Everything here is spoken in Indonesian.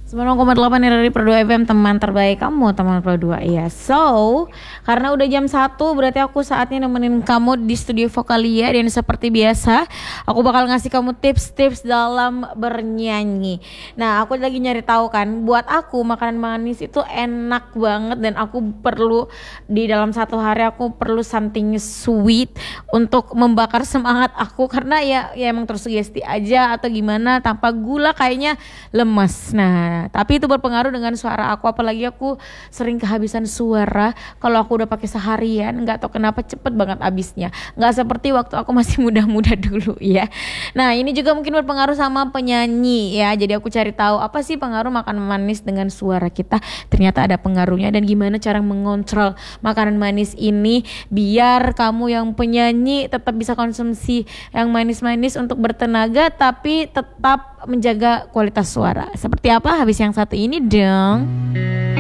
9,8 dari Pro 2 FM, teman terbaik kamu, teman Pro 2. Iya. So, karena udah jam 1 berarti aku saatnya nemenin kamu di studio Vokalia. Dan seperti biasa, aku bakal ngasih kamu tips-tips dalam bernyanyi. Nah, aku lagi nyari tahu kan, buat aku makanan manis itu enak banget. Dan aku perlu, di dalam satu hari aku perlu something sweet untuk membakar semangat aku. Karena ya emang tersugesti aja atau gimana, tanpa gula kayaknya lemes. Nah, tapi itu berpengaruh dengan suara aku, apalagi aku sering kehabisan suara kalau aku udah pakai seharian, nggak tahu kenapa cepet banget habisnya, nggak seperti waktu aku masih muda-muda dulu ya. Nah, ini juga mungkin berpengaruh sama penyanyi ya, jadi aku cari tahu apa sih pengaruh makan manis dengan suara kita. Ternyata ada pengaruhnya, dan gimana cara mengontrol makanan manis ini biar kamu yang penyanyi tetap bisa konsumsi yang manis-manis untuk bertenaga tapi tetap menjaga kualitas suara. Seperti apa habis yang satu ini dong?